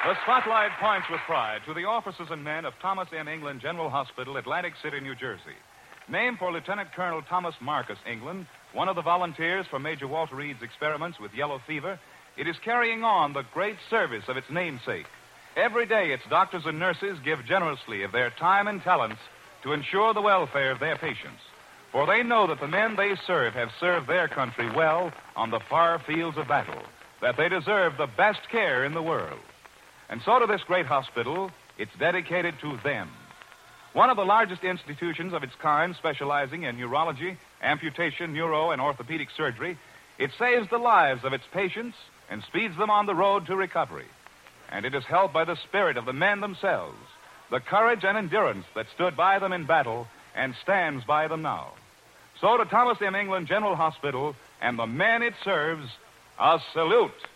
The spotlight points with pride to the officers and men of Thomas M. England General Hospital, Atlantic City, New Jersey. Named for Lieutenant Colonel Thomas Marcus England, one of the volunteers for Major Walter Reed's experiments with yellow fever, it is carrying on the great service of its namesake. Every day, its doctors and nurses give generously of their time and talents to ensure the welfare of their patients. For they know that the men they serve have served their country well on the far fields of battle, that they deserve the best care in the world. And so to this great hospital, it's dedicated to them. One of the largest institutions of its kind, specializing in neurology, amputation, neuro, and orthopedic surgery, it saves the lives of its patients and speeds them on the road to recovery. And it is helped by the spirit of the men themselves, the courage and endurance that stood by them in battle and stands by them now. So to Thomas M. England General Hospital and the men it serves, a salute.